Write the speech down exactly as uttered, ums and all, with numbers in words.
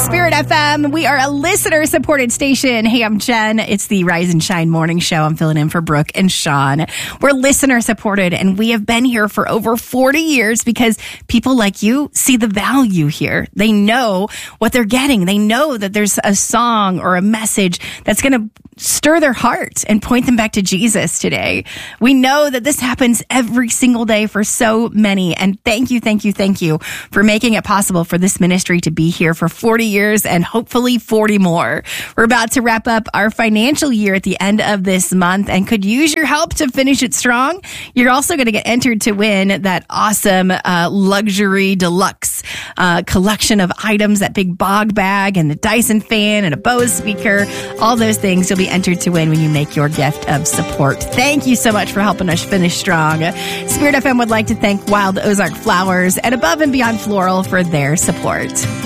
Spirit F M. We are a listener-supported station. Hey, I'm Jen. It's the Rise and Shine Morning Show. I'm filling in for Brooke and Sean. We're listener-supported, and we have been here for over forty years because people like you see the value here. They know what they're getting. They know that there's a song or a message that's going to stir their heart and point them back to Jesus today. We know that this happens every single day for so many. And thank you, thank you, thank you for making it possible for this ministry to be here for forty years and hopefully forty more. We're about to wrap up our financial year at the end of this month and could use your help to finish it strong. You're also going to get entered to win that awesome uh, luxury deluxe uh, collection of items, that big bog bag and the Dyson fan and a Bose speaker, all those things you'll be entered to win when you make your gift of support. Thank you so much for helping us finish strong. Spirit F M would like to thank Wild Ozark Flowers and Above and Beyond Floral for their support.